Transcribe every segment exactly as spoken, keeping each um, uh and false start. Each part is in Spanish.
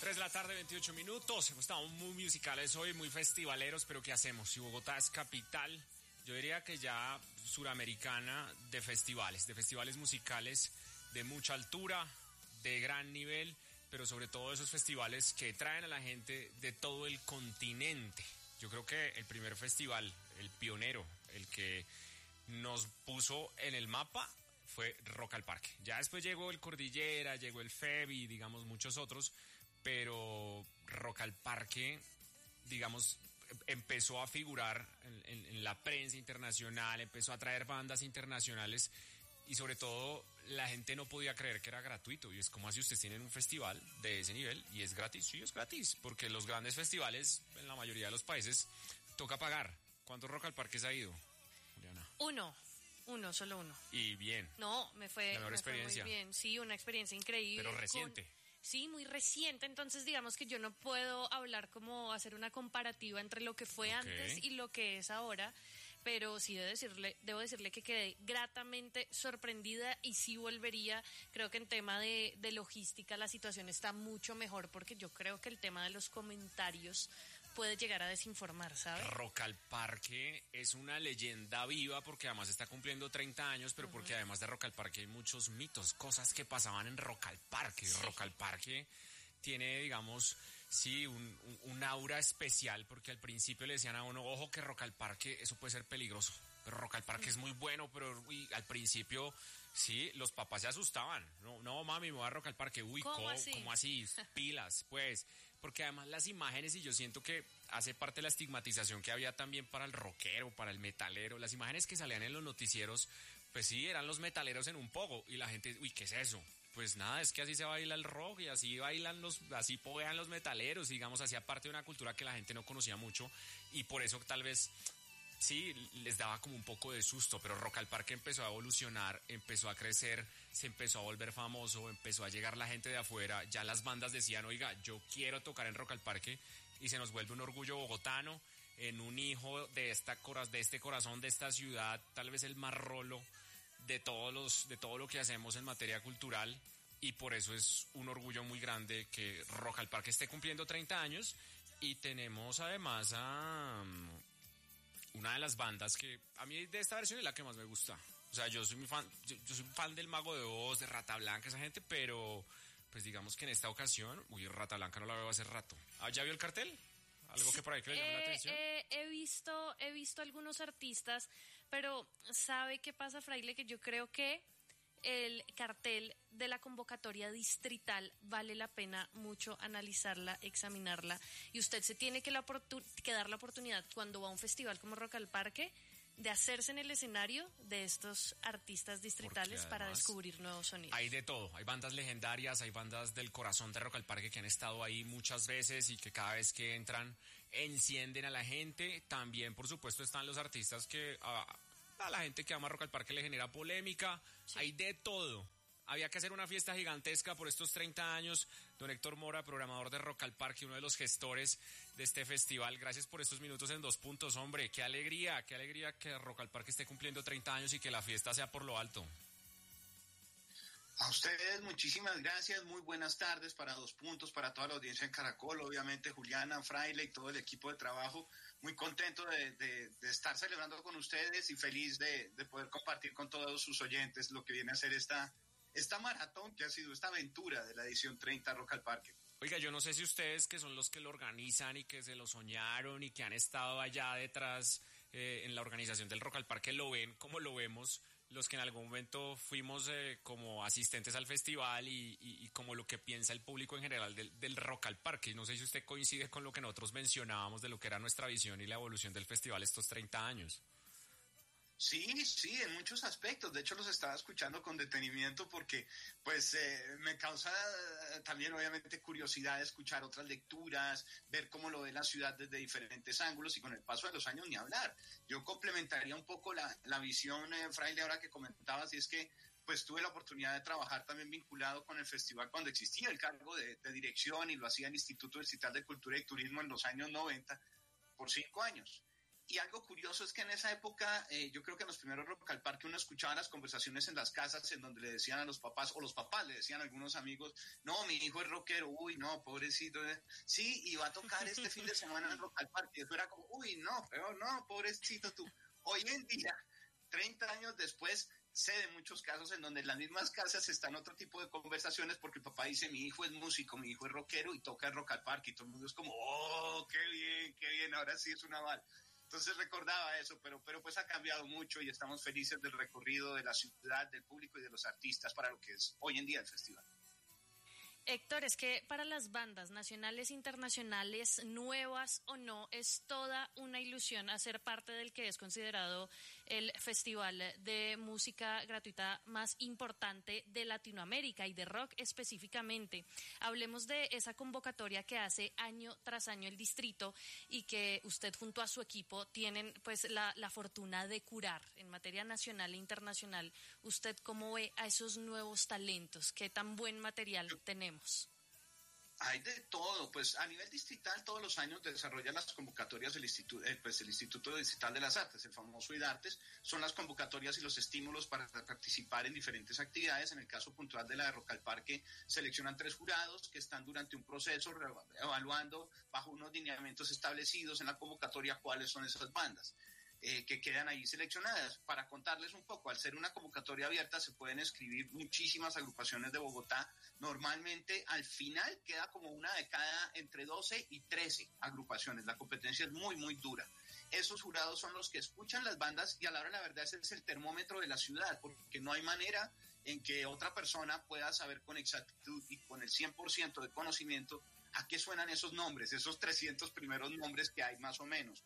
tres de la tarde, veintiocho minutos. Hemos estado muy musicales hoy, muy festivaleros, pero ¿qué hacemos? Si Bogotá es capital, yo diría que ya suramericana de festivales, de festivales musicales de mucha altura, de gran nivel, pero sobre todo esos festivales que traen a la gente de todo el continente. Yo creo que el primer festival, el pionero, el que nos puso en el mapa, fue Rock al Parque. Ya después llegó el Cordillera, llegó el Febi, digamos muchos otros, pero Rock al Parque, digamos, empezó a figurar en, en, en la prensa internacional, empezó a traer bandas internacionales y sobre todo la gente no podía creer que era gratuito. Y es como así, ustedes tienen un festival de ese nivel y es gratis. Sí, es gratis, porque los grandes festivales en la mayoría de los países toca pagar. ¿Cuántos Rock al Parque se ha ido, Juliana? Uno. Uno, solo uno. Y bien. No, me fue, la mejor me experiencia. Fue muy bien. Sí, una experiencia increíble. Pero reciente. Con, sí, muy reciente. Entonces, digamos que yo no puedo hablar como hacer una comparativa entre lo que fue okay. antes y lo que es ahora. Pero sí debo decirle, debo decirle que quedé gratamente sorprendida y sí volvería. Creo que en tema de, de logística la situación está mucho mejor porque yo creo que el tema de los comentarios puede llegar a desinformar, ¿sabes? Rock al Parque es una leyenda viva porque además está cumpliendo treinta años, pero uh-huh. porque además de Rock al Parque hay muchos mitos, cosas que pasaban en Rock al Parque. Sí. Rock al Parque tiene, digamos, sí, un, un, un aura especial porque al principio le decían a uno, ojo que Rock al Parque, eso puede ser peligroso, pero Rock al Parque uh-huh. es muy bueno, pero uy, al principio... Sí, los papás se asustaban. No, no mami, me voy a Rock al Parque. Uy, ¿cómo, ¿cómo así? ¿cómo así? Pilas, pues. Porque además las imágenes, y yo siento que hace parte de la estigmatización que había también para el rockero, para el metalero. Las imágenes que salían en los noticieros, pues sí, eran los metaleros en un pogo. Y la gente, uy, ¿qué es eso? Pues nada, es que así se baila el rock y así bailan los, así poguean los metaleros. Digamos, hacía parte de una cultura que la gente no conocía mucho. Y por eso tal vez... Sí, les daba como un poco de susto, pero Rock al Parque empezó a evolucionar, empezó a crecer, se empezó a volver famoso, empezó a llegar la gente de afuera, ya las bandas decían, oiga, yo quiero tocar en Rock al Parque, y se nos vuelve un orgullo bogotano, en un hijo de esta de este corazón, de esta ciudad, tal vez el más rolo de todos los, de todo lo que hacemos en materia cultural, y por eso es un orgullo muy grande que Rock al Parque esté cumpliendo treinta años, y tenemos además a... una de las bandas que a mí de esta versión es la que más me gusta. O sea, yo soy muy fan, yo, yo soy un fan del Mago de Oz, de Rata Blanca, esa gente, pero pues digamos que en esta ocasión, uy, Rata Blanca no la veo hace rato. ¿Ah, ya vio el cartel? ¿Algo que por ahí que le llame eh, la atención? Eh, he visto, he visto algunos artistas, pero ¿sabe qué pasa, Fraile? Que yo creo que el cartel de la convocatoria distrital vale la pena mucho analizarla, examinarla, y usted se tiene que, la oportun- que dar la oportunidad cuando va a un festival como Rock al Parque de hacerse en el escenario de estos artistas distritales para descubrir nuevos sonidos. Hay de todo, hay bandas legendarias, hay bandas del corazón de Rock al Parque que han estado ahí muchas veces y que cada vez que entran encienden a la gente. También, por supuesto, están los artistas que... Uh, a la gente que ama Rock al Parque le genera polémica, sí. Hay de todo. Había que hacer una fiesta gigantesca por estos treinta años. Don Héctor Mora, programador de Rock al Parque, uno de los gestores de este festival. Gracias por estos minutos en Dos Puntos, hombre. Qué alegría, qué alegría que Rock al Parque esté cumpliendo treinta años y que la fiesta sea por lo alto. A ustedes muchísimas gracias, muy buenas tardes para Dos Puntos, para toda la audiencia en Caracol, obviamente Juliana, Fraile y todo el equipo de trabajo. Muy contento de, de, de estar celebrando con ustedes y feliz de, de poder compartir con todos sus oyentes lo que viene a ser esta, esta maratón que ha sido esta aventura de la edición treinta Rock al Parque. Oiga, yo no sé si ustedes, que son los que lo organizan y que se lo soñaron y que han estado allá detrás eh, en la organización del Rock al Parque, lo ven como lo vemos los que en algún momento fuimos eh, como asistentes al festival y, y, y como lo que piensa el público en general del, del Rock al Parque. No sé si usted coincide con lo que nosotros mencionábamos de lo que era nuestra visión y la evolución del festival estos treinta años. Sí, sí, en muchos aspectos. De hecho, los estaba escuchando con detenimiento porque, pues, eh, me causa también, obviamente, curiosidad escuchar otras lecturas, ver cómo lo ve la ciudad desde diferentes ángulos y con el paso de los años ni hablar. Yo complementaría un poco la, la visión, eh, Fraile, ahora que comentabas, y es que, pues, tuve la oportunidad de trabajar también vinculado con el festival cuando existía el cargo de, de dirección y lo hacía el Instituto Distrital de Cultura y Turismo en los años noventa por cinco años. Y algo curioso es que en esa época, eh, yo creo que en los primeros Rock al Parque uno escuchaba las conversaciones en las casas en donde le decían a los papás, o los papás le decían a algunos amigos, no, mi hijo es rockero, uy, no, pobrecito, eh. sí, y va a tocar este fin de semana en Rock al Parque. Y eso era como, uy, no, pero no, pobrecito tú. Hoy en día, treinta años después, sé de muchos casos en donde en las mismas casas están otro tipo de conversaciones porque el papá dice, mi hijo es músico, mi hijo es rockero y toca el Rock al Parque, y todo el mundo es como, oh, qué bien, qué bien, ahora sí es una bala. Entonces recordaba eso, pero, pero pues ha cambiado mucho y estamos felices del recorrido de la ciudad, del público y de los artistas para lo que es hoy en día el festival. Héctor, es que para las bandas nacionales, internacionales, nuevas o no, es toda una ilusión hacer parte del que es considerado el festival de música gratuita más importante de Latinoamérica y de rock específicamente. Hablemos de esa convocatoria que hace año tras año el distrito y que usted junto a su equipo tienen pues la, la fortuna de curar en materia nacional e internacional. ¿Usted cómo ve a esos nuevos talentos? ¿Qué tan buen material tenemos? Hay de todo, pues a nivel distrital todos los años desarrollan las convocatorias del Instituto, eh, pues el Instituto Distrital de las Artes, el famoso IDARTES, son las convocatorias y los estímulos para participar en diferentes actividades. En el caso puntual de la de Rock al Parque, seleccionan tres jurados que están durante un proceso evaluando bajo unos lineamientos establecidos en la convocatoria cuáles son esas bandas. Eh, que quedan ahí seleccionadas. Para contarles un poco, al ser una convocatoria abierta se pueden escribir muchísimas agrupaciones de Bogotá. Normalmente al final queda como una de cada entre doce y trece agrupaciones. La competencia es muy, muy dura. Esos jurados son los que escuchan las bandas y a la hora de la verdad ese es el termómetro de la ciudad, porque no hay manera en que otra persona pueda saber con exactitud y con el cien por ciento de conocimiento a qué suenan esos nombres, esos trescientos primeros nombres que hay más o menos.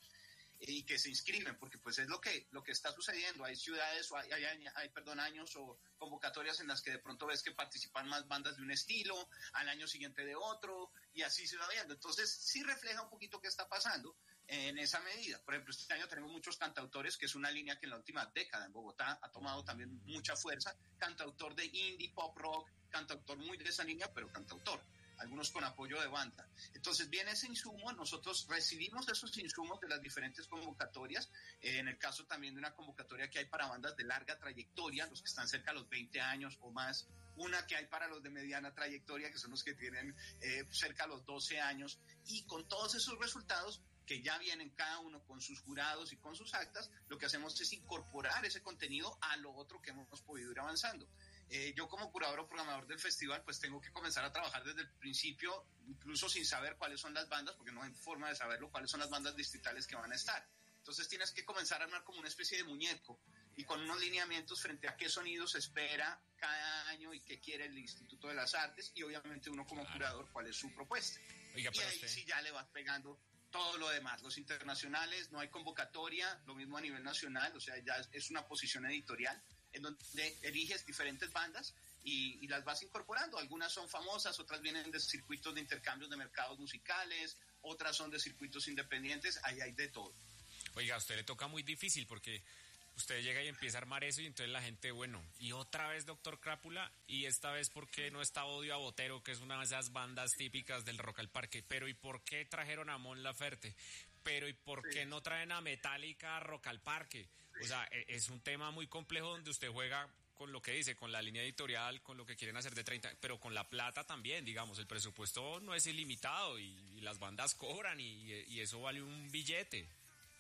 Y que se inscriben, porque pues es lo que lo que está sucediendo. Hay ciudades, o hay, hay, hay perdón, años o convocatorias en las que de pronto ves que participan más bandas de un estilo, al año siguiente de otro, y así se va viendo. Entonces sí refleja un poquito qué está pasando en esa medida. Por ejemplo, este año tenemos muchos cantautores, que es una línea que en la última década en Bogotá ha tomado también mucha fuerza. Cantautor de indie, pop rock, cantautor muy de esa línea, pero cantautor, algunos con apoyo de banda. Entonces viene ese insumo, nosotros recibimos esos insumos de las diferentes convocatorias, eh, en el caso también de una convocatoria que hay para bandas de larga trayectoria, los que están cerca de los veinte años o más, una que hay para los de mediana trayectoria, que son los que tienen eh, cerca de los doce años, y con todos esos resultados que ya vienen cada uno con sus jurados y con sus actas, lo que hacemos es incorporar ese contenido a lo otro que hemos podido ir avanzando. Eh, yo como curador o programador del festival pues tengo que comenzar a trabajar desde el principio, incluso sin saber cuáles son las bandas, porque no hay forma de saberlo, cuáles son las bandas distritales que van a estar. Entonces tienes que comenzar a armar como una especie de muñeco y con unos lineamientos frente a qué sonidos se espera cada año y qué quiere el Instituto de las Artes, y obviamente uno como claro. curador cuál es su propuesta. Oiga, y ahí usted... sí ya le vas pegando todo lo demás. Los internacionales no hay convocatoria, lo mismo a nivel nacional, o sea ya es una posición editorial en donde eliges diferentes bandas y, y las vas incorporando. Algunas son famosas, otras vienen de circuitos de intercambios de mercados musicales, otras son de circuitos independientes, ahí hay de todo. Oiga, a usted le toca muy difícil porque usted llega y empieza a armar eso y entonces la gente, bueno, y otra vez Doctor Crápula, y esta vez ¿por qué no está Odio a Botero, que es una de esas bandas típicas del Rock al Parque? Pero ¿y por qué trajeron a Mon Laferte? Pero ¿y por qué no traen a Metallica a Rock al Parque? O sea, es un tema muy complejo donde usted juega con lo que dice, con la línea editorial, con lo que quieren hacer de treinta, pero con la plata también, digamos, el presupuesto no es ilimitado y, y las bandas cobran y, y eso vale un billete.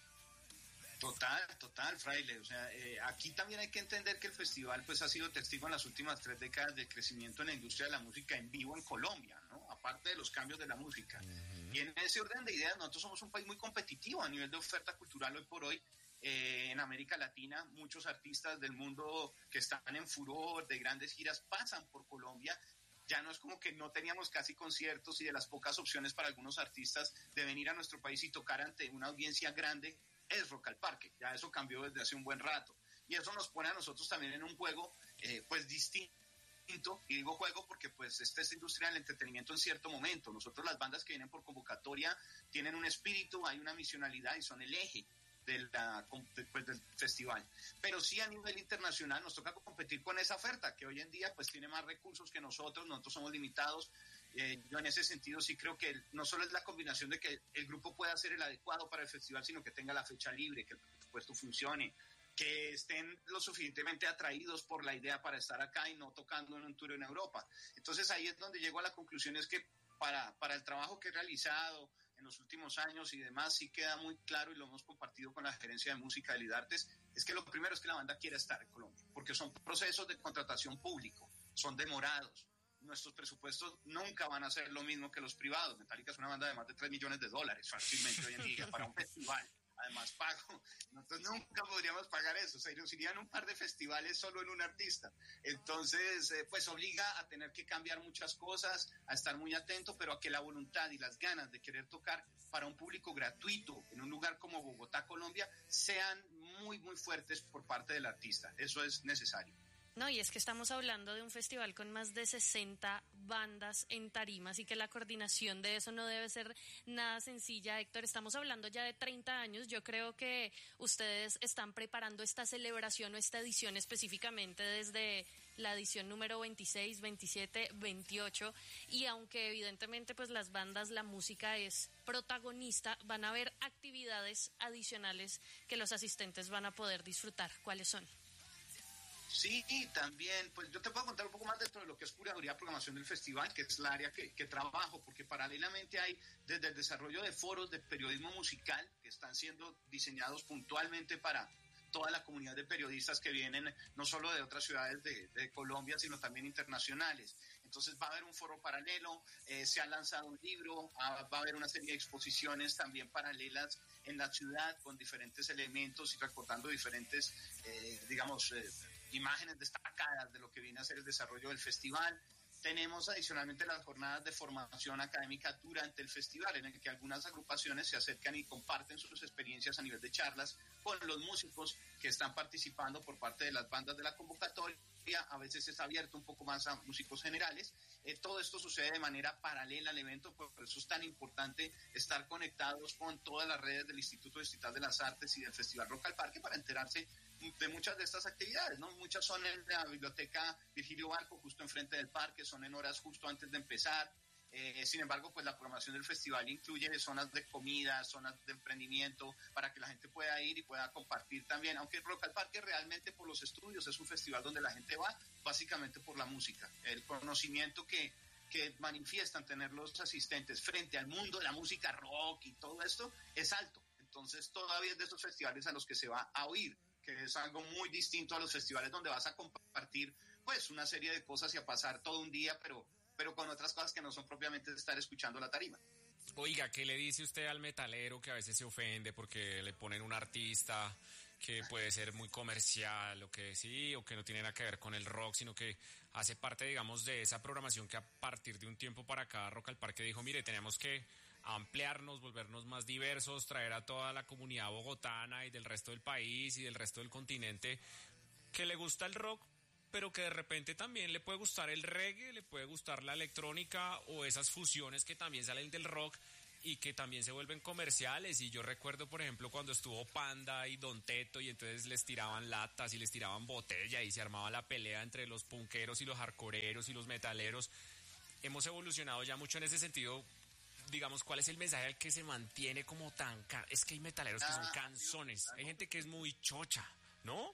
Total, total, Fraile. O sea, eh, aquí también hay que entender que el festival pues ha sido testigo en las últimas tres décadas del crecimiento en la industria de la música en vivo en Colombia, ¿no? Aparte de los cambios de la música. Uh-huh. Y en ese orden de ideas, nosotros somos un país muy competitivo a nivel de oferta cultural hoy por hoy. Eh, en América Latina, muchos artistas del mundo que están en furor, de grandes giras, pasan por Colombia. Ya no es como que no teníamos casi conciertos y de las pocas opciones para algunos artistas de venir a nuestro país y tocar ante una audiencia grande es Rock al Parque. Ya eso cambió desde hace un buen rato. Y eso nos pone a nosotros también en un juego eh, pues distinto. Y digo juego porque pues esta es industria del entretenimiento en cierto momento. Nosotros las bandas que vienen por convocatoria tienen un espíritu, hay una misionalidad y son el eje de la, pues, del festival. Pero sí a nivel internacional nos toca competir con esa oferta que hoy en día pues tiene más recursos que nosotros, nosotros somos limitados Eh, yo en ese sentido sí creo que no solo es la combinación de que el grupo pueda ser el adecuado para el festival, sino que tenga la fecha libre, que el presupuesto funcione, que estén lo suficientemente atraídos por la idea para estar acá y no tocando en un tour en Europa. Entonces ahí es donde llego a la conclusión, es que para, para el trabajo que he realizado en los últimos años y demás, sí queda muy claro, y lo hemos compartido con la gerencia de música de Lidartes, es que lo primero es que la banda quiera estar en Colombia, porque son procesos de contratación público, son demorados. Nuestros presupuestos nunca van a ser lo mismo que los privados. Metallica es una banda de más de tres millones de dólares fácilmente hoy en día para un festival. Además pago, nosotros nunca podríamos pagar eso, o sea, nos irían un par de festivales solo en un artista. Entonces, eh, pues obliga a tener que cambiar muchas cosas, a estar muy atento, pero a que la voluntad y las ganas de querer tocar para un público gratuito en un lugar como Bogotá, Colombia, sean muy, muy fuertes por parte del artista. Eso es necesario. No, y es que estamos hablando de un festival con más de sesenta bandas en tarima, así que la coordinación de eso no debe ser nada sencilla, Héctor. Estamos hablando ya de treinta años. Yo creo que ustedes están preparando esta celebración o esta edición específicamente desde la edición número veintiséis, veintisiete, veintiocho, y aunque evidentemente pues las bandas, la música es protagonista, van a haber actividades adicionales que los asistentes van a poder disfrutar. ¿Cuáles son? Sí, también, pues yo te puedo contar un poco más dentro de lo que es curaduría, programación del festival, que es el área que, que trabajo, porque paralelamente hay desde el desarrollo de foros de periodismo musical que están siendo diseñados puntualmente para toda la comunidad de periodistas que vienen no solo de otras ciudades de, de Colombia, sino también internacionales. Entonces va a haber un foro paralelo, eh, se ha lanzado un libro, ah, va a haber una serie de exposiciones también paralelas en la ciudad con diferentes elementos y recordando diferentes, eh, digamos, eh, imágenes destacadas de lo que viene a ser el desarrollo del festival. Tenemos adicionalmente las jornadas de formación académica durante el festival, en el que algunas agrupaciones se acercan y comparten sus experiencias a nivel de charlas con los músicos que están participando por parte de las bandas de la convocatoria. A veces es abierto un poco más a músicos generales. Eh, todo esto sucede de manera paralela al evento, por eso es tan importante estar conectados con todas las redes del Instituto Distrital de las Artes y del Festival Rock al Parque para enterarse de muchas de estas actividades, ¿no? Muchas son en la biblioteca Virgilio Barco, justo enfrente del parque, son en horas justo antes de empezar. Eh, sin embargo, pues la programación del festival incluye zonas de comida, zonas de emprendimiento, para que la gente pueda ir y pueda compartir también, aunque el Rock al Parque realmente por los estudios es un festival donde la gente va básicamente por la música, el conocimiento que, que manifiestan tener los asistentes frente al mundo de la música rock y todo esto es alto. Entonces todavía es de esos festivales a los que se va a oír, que es algo muy distinto a los festivales donde vas a compartir pues una serie de cosas y a pasar todo un día, pero, pero con otras cosas que no son propiamente estar escuchando la tarima. Oiga, ¿qué le dice usted al metalero que a veces se ofende porque le ponen un artista que puede ser muy comercial o que sí, o que no tiene nada que ver con el rock, sino que hace parte, digamos, de esa programación que a partir de un tiempo para acá Rock al Parque dijo, mire, tenemos que ampliarnos, volvernos más diversos, traer a toda la comunidad bogotana y del resto del país y del resto del continente que le gusta el rock, pero que de repente también le puede gustar el reggae, le puede gustar la electrónica o esas fusiones que también salen del rock y que también se vuelven comerciales. Y yo recuerdo, por ejemplo, cuando estuvo Panda y Don Teto y entonces les tiraban latas y les tiraban botella y se armaba la pelea entre los punqueros y los hardcoreeros y los metaleros. Hemos evolucionado ya mucho en ese sentido. Digamos, ¿cuál es el mensaje al que se mantiene como tan... Can... Es que hay metaleros que son canzones, hay gente que es muy chocha, ¿no?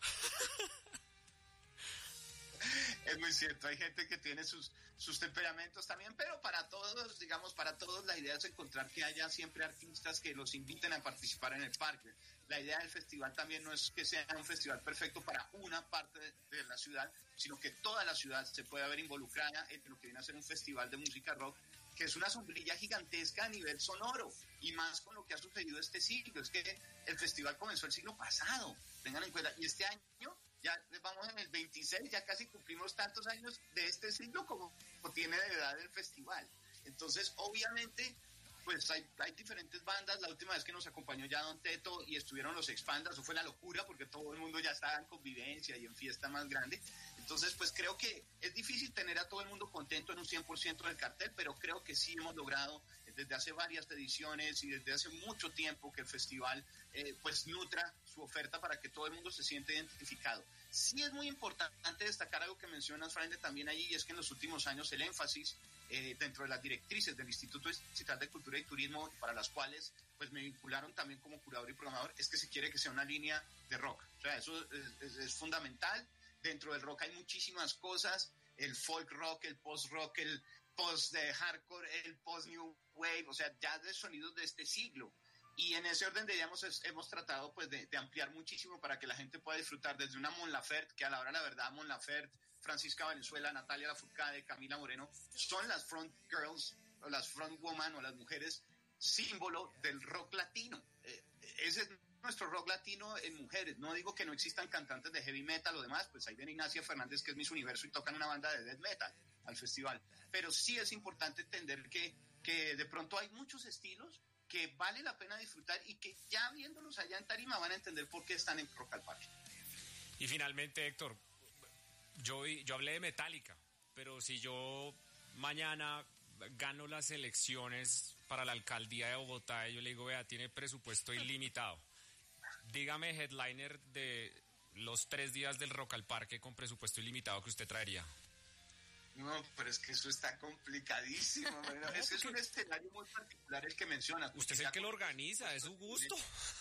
Es muy cierto, hay gente que tiene sus, sus temperamentos también, pero para todos, digamos, para todos la idea es encontrar que haya siempre artistas que los inviten a participar en el parque. La idea del festival también no es que sea un festival perfecto para una parte de, de la ciudad, sino que toda la ciudad se puede ver involucrada en lo que viene a ser un festival de música rock, que es una sombrilla gigantesca a nivel sonoro, y más con lo que ha sucedido este siglo. Es que el festival comenzó el siglo pasado, tengan en cuenta, y este año ya vamos en el veintiséis, ya casi cumplimos tantos años de este siglo como, como tiene de edad el festival. Entonces, obviamente, pues hay, hay diferentes bandas. La última vez que nos acompañó ya Don Teto y estuvieron los Expandas, eso fue la locura porque todo el mundo ya estaba en convivencia y en fiesta más grande. Entonces, pues creo que es difícil tener a todo el mundo contento en un cien por ciento del cartel, pero creo que sí hemos logrado desde hace varias ediciones y desde hace mucho tiempo que el festival eh, pues nutra su oferta para que todo el mundo se sienta identificado. Sí es muy importante destacar algo que mencionas, Fraile, también allí, y es que en los últimos años el énfasis eh, dentro de las directrices del Instituto Distrital de Cultura y Turismo, para las cuales pues me vincularon también como curador y programador, es que se quiere que sea una línea de rock. O sea, eso es, es, es fundamental. Dentro del rock hay muchísimas cosas, el folk rock, el post rock, el post de hardcore, el post new wave, o sea, ya de sonidos de este siglo. Y en ese orden, digamos, es, hemos tratado pues de, de ampliar muchísimo para que la gente pueda disfrutar desde una Mon Laferte, que a la hora de la verdad, Mon Laferte, Francisca Valenzuela, Natalia Lafourcade, Camila Moreno, son las front girls, o las front woman, o las mujeres símbolo del rock latino. Eh, ese es nuestro rock latino en mujeres. No digo que no existan cantantes de heavy metal o demás, pues ahí viene Ignacia Fernández, que es Miss Universo, y tocan una banda de death metal al festival. Pero sí es importante entender que, que de pronto hay muchos estilos que vale la pena disfrutar y que ya viéndolos allá en tarima van a entender por qué están en Rock al Parque. Y finalmente, Héctor, yo, yo hablé de Metallica, pero si yo mañana gano las elecciones para la alcaldía de Bogotá y yo le digo, vea, tiene presupuesto ilimitado, dígame headliner de los tres días del Rock al Parque con presupuesto ilimitado que usted traería. No, pero es que eso está complicadísimo. Bueno, es que es un escenario muy particular el que mencionas. Usted es el que lo organiza, es su gusto.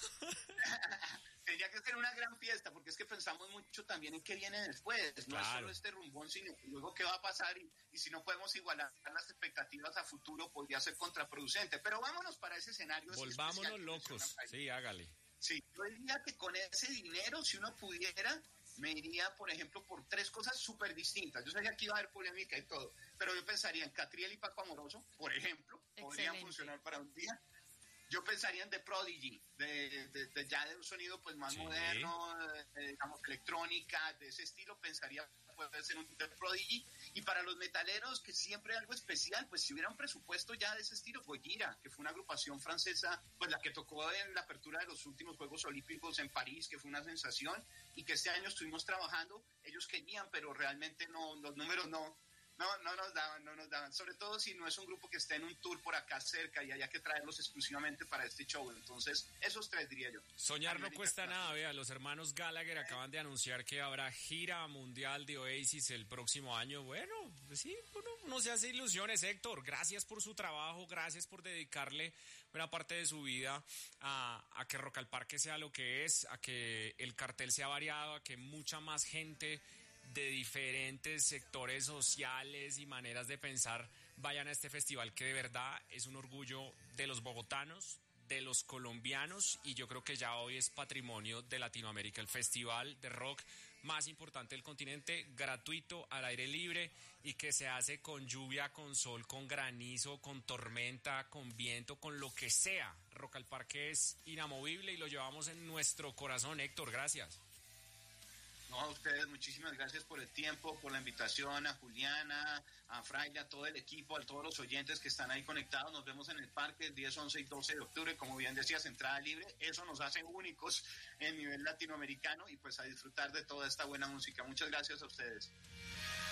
Tendría que ser una gran fiesta, porque es que pensamos mucho también en qué viene después. No claro. Es solo este rumbón, sino luego qué va a pasar y, y si no podemos igualar las expectativas a futuro, podría ser contraproducente. Pero vámonos para ese escenario. Volvámonos locos. Sí, hágale. Sí, yo diría que con ese dinero, si uno pudiera, me iría, por ejemplo, por tres cosas súper distintas. Yo sé que aquí va a haber polémica y todo, pero yo pensaría en Catriel y Paco Amoroso, por ejemplo, excelente. Podrían funcionar para un día. Yo pensaría en The Prodigy, de, de, de ya de un sonido pues más sí. moderno, eh, digamos, electrónica, de ese estilo, pensaría puede ser un The Prodigy. Y para los metaleros, que siempre algo especial, pues si hubiera un presupuesto ya de ese estilo, Gojira, que fue una agrupación francesa, pues la que tocó en la apertura de los últimos Juegos Olímpicos en París, que fue una sensación, y que este año estuvimos trabajando, ellos querían, pero realmente no, los números no, no, no nos daban, no nos daban, sobre todo si no es un grupo que esté en un tour por acá cerca y haya que traerlos exclusivamente para este show. Entonces, esos tres diría yo. Soñar no cuesta nada, vea, los hermanos Gallagher acaban de anunciar que habrá gira mundial de Oasis el próximo año. Bueno, pues sí, uno no se hace ilusiones, Héctor. Gracias por su trabajo, gracias por dedicarle buena parte de su vida a, a que Rock al Parque sea lo que es, a que el cartel sea variado, a que mucha más gente de diferentes sectores sociales y maneras de pensar vayan a este festival, que de verdad es un orgullo de los bogotanos, de los colombianos, y yo creo que ya hoy es patrimonio de Latinoamérica, el festival de rock más importante del continente, gratuito, al aire libre, y que se hace con lluvia, con sol, con granizo, con tormenta, con viento, con lo que sea. Rock al Parque es inamovible y lo llevamos en nuestro corazón. Héctor, gracias. No, a ustedes muchísimas gracias por el tiempo, por la invitación, a Juliana, a Fraile, a todo el equipo, a todos los oyentes que están ahí conectados. Nos vemos en el parque el diez, once y doce de octubre, como bien decías, entrada libre. Eso nos hace únicos en nivel latinoamericano y pues a disfrutar de toda esta buena música. Muchas gracias a ustedes.